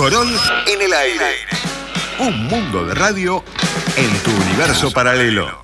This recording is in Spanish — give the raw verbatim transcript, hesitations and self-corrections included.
Corol en el aire. Un mundo de radio en tu universo paralelo.